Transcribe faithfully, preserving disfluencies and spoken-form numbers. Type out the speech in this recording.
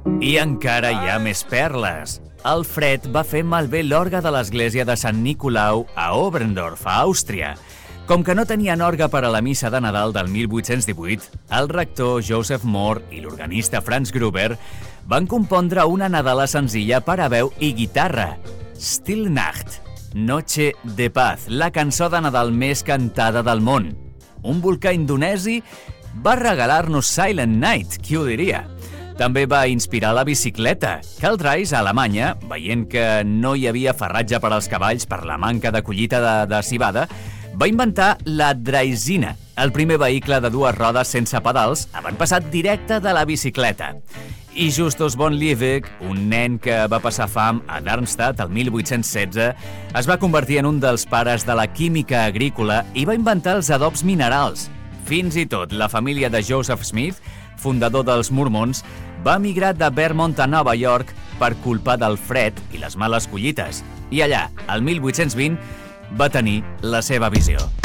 I encara hi ha més perles. El fred va fer malbé l'orgue de l'església de Sant Nicolau a Oberndorf, a Àustria. Com que no tenien orgue per a la missa de Nadal del mil vuit-cents divuit, el rector Joseph Mohr i l'organista Franz Gruber van compondre una Nadala senzilla per a veu i guitarra, Stille Nacht, Noche de Paz, la cançó de Nadal més cantada del món. Un volcà indonesi va regalar-nos Silent Night, qui ho diria? També va inspirar la bicicleta. Karl Drais, a Alemanya, veient que no hi havia farratge per als cavalls per la manca de collita de, de civada, va inventar la Draisina, el primer vehicle de dues rodes sense pedals, avantpassat directe de la bicicleta. I Justus von Liebig, un nen que va passar fam a Darmstadt el mil vuit-cents setze, es va convertir en un dels pares de la química agrícola i va inventar els adobs minerals. Fins i tot la família de Joseph Smith, fundador dels Mormons, va emigrar de Vermont a Nova York per culpa del fred i les males collites. I allà, el mil vuit-cents vint, va tenir la seva visió.